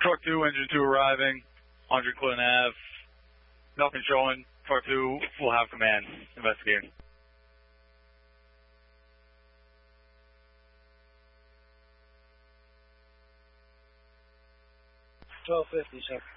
Truck 2, Engine 2 arriving, 100 Clinton Ave. Nothing showing. Truck 2 will have command. Investigating. 1250, sir.